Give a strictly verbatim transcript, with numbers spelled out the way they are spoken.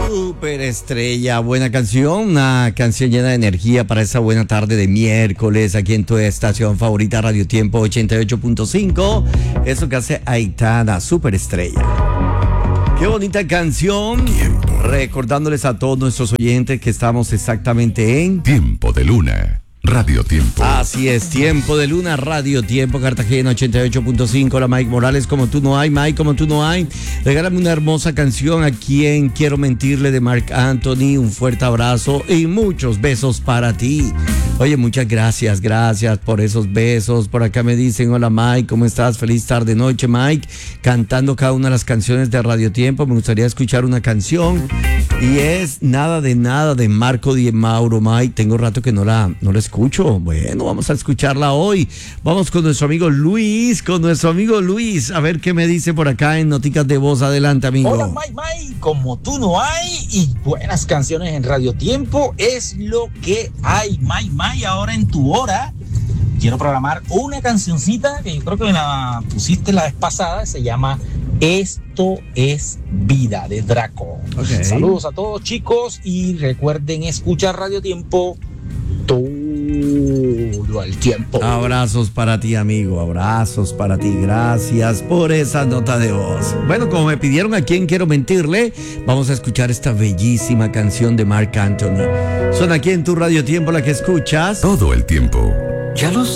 Super estrella, buena canción, una canción llena de energía para esa buena tarde de miércoles aquí en tu estación favorita Radio Tiempo ochenta y ocho punto cinco. Eso que hace Aitana, super estrella. Qué bonita canción. Tiempo. Recordándoles a todos nuestros oyentes que estamos exactamente en Tiempo de Luna, Radio Tiempo. Así es, Tiempo de Luna, Radio Tiempo, Cartagena ochenta y ocho punto cinco. Hola Mike Morales, como tú no hay, Mike, como tú no hay. Regálame una hermosa canción a quien quiero mentirle de Marc Anthony. Un fuerte abrazo y muchos besos para ti. Oye, muchas gracias, gracias por esos besos. Por acá me dicen, hola Mike, ¿cómo estás? Feliz tarde, noche, Mike. Cantando cada una de las canciones de Radio Tiempo. Me gustaría escuchar una canción y es Nada de Nada de Marco Di Mauro, Mike. Tengo rato que no la, no la escucho. Bueno, vamos a escucharla hoy. Vamos con nuestro amigo Luis, con nuestro amigo Luis. A ver qué me dice por acá en Noticas de Voz. Adelante, amigo. Hola Mike, Mike, como tú no hay y buenas canciones en Radio Tiempo es lo que hay. Mike, Mike, ahora en tu hora quiero programar una cancioncita que yo creo que me la pusiste la vez pasada. Se llama Esto es Vida de Draco. Okay. Saludos a todos, chicos, y recuerden escuchar Radio Tiempo todo el tiempo. Abrazos para ti, amigo, abrazos para ti, gracias por esa nota de voz. Bueno, como me pidieron a quién quiero mentirle, vamos a escuchar esta bellísima canción de Marc Anthony. Suena aquí en tu Radio Tiempo, la que escuchas Todo el tiempo. Ya lo